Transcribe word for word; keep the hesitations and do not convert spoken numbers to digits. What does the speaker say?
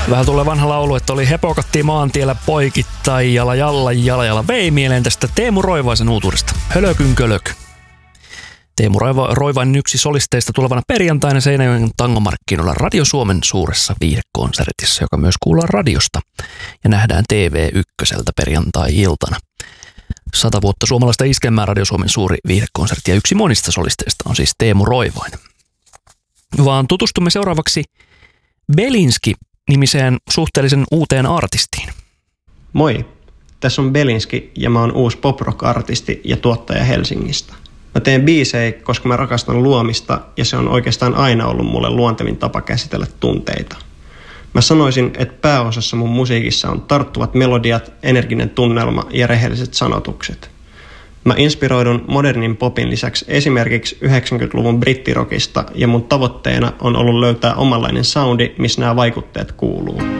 Vähän tulee vanha laulu, että oli hepokatti maantiellä poikittain, jala jalla jala jala. Vei mieleen tästä Teemu Roivaisen uutuudesta. Hölökyn kölök. Teemu Roivainen yksi solisteista tulevana perjantaina Seinäjoen tangomarkkinoilla Radio Suomen suuressa viihdekonsertissa, joka myös kuullaan radiosta ja nähdään T V ykköseltä perjantai-iltana. Sata vuotta suomalaista iskelmää Radio Suomen suuri viihdekonsertti ja yksi monista solisteista on siis Teemu Roivainen. Vaan tutustumme seuraavaksi Belinski-nimiseen suhteellisen uuteen artistiin. Moi, tässä on Belinski ja mä oon uusi pop-rock-artisti ja tuottaja Helsingistä. Mä teen biisejä, koska mä rakastan luomista ja se on oikeastaan aina ollut mulle luontevin tapa käsitellä tunteita. Mä sanoisin, että pääosassa mun musiikissa on tarttuvat melodiat, energinen tunnelma ja rehelliset sanotukset. Mä inspiroidun modernin popin lisäksi esimerkiksi yhdeksänkymmentäluvun brittirokista ja mun tavoitteena on ollut löytää omanlainen soundi, missä nämä vaikutteet kuuluu.